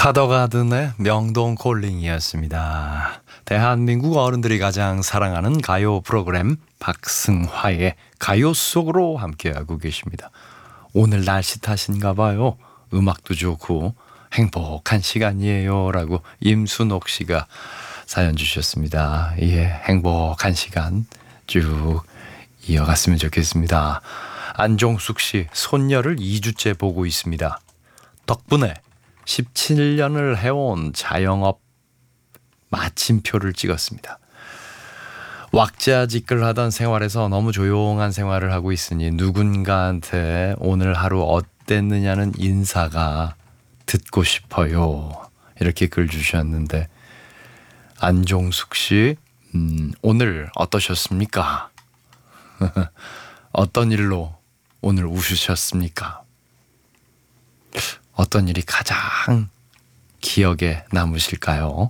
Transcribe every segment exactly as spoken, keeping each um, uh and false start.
카더가든의 명동 콜링이었습니다. 대한민국 어른들이 가장 사랑하는 가요 프로그램 박승화의 가요 속으로 함께하고 계십니다. 오늘 날씨 탓인가 봐요. 음악도 좋고 행복한 시간이에요 라고 임순옥 씨가 사연 주셨습니다. 예, 행복한 시간 쭉 이어갔으면 좋겠습니다. 안종숙 씨, 손녀를 이 주째 보고 있습니다. 덕분에 십칠 년을 해온 자영업 마침표를 찍었습니다. 왁자지껄하던 생활에서 너무 조용한 생활을 하고 있으니 누군가한테 오늘 하루 어땠느냐는 인사가 듣고 싶어요. 이렇게 글 주셨는데 안종숙 씨, 음, 오늘 어떠셨습니까? 어떤 일로 오늘 웃으셨습니까? 어떤 일이 가장 기억에 남으실까요?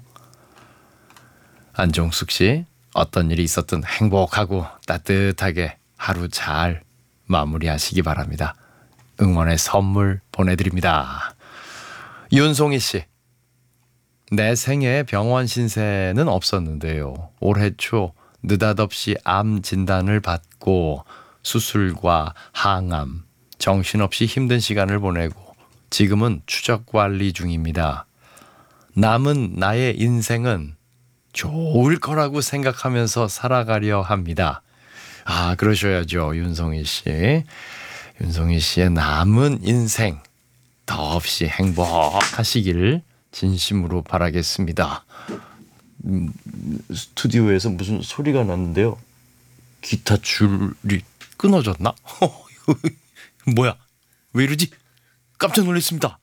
안종숙 씨, 어떤 일이 있었든 행복하고 따뜻하게 하루 잘 마무리하시기 바랍니다. 응원의 선물 보내드립니다. 윤송희 씨, 내 생에 병원 신세는 없었는데요. 올해 초 느닷없이 암 진단을 받고 수술과 항암, 정신없이 힘든 시간을 보내고 지금은 추적 관리 중입니다. 남은 나의 인생은 좋을 거라고 생각하면서 살아가려 합니다. 아, 그러셔야죠, 윤송희 씨. 윤송희 씨의 남은 인생 더없이 행복하시길 진심으로 바라겠습니다. 음, 스튜디오에서 무슨 소리가 났는데요. 기타 줄이 끊어졌나? 뭐야? 왜 이러지? 깜짝 놀랐습니다.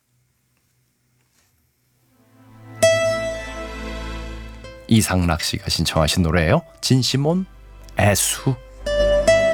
이상락 씨가 신청하신 노래예요. 진시몬 애수.